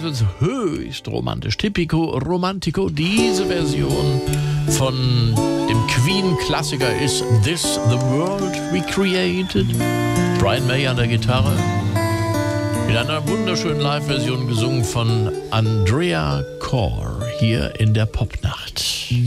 Beatles, höchst romantisch. Tipico Romantico. Diese Version von dem Queen-Klassiker ist This the World We Created. Brian May an der Gitarre. In einer wunderschönen Live-Version gesungen von Andrea Corr hier in der Popnacht.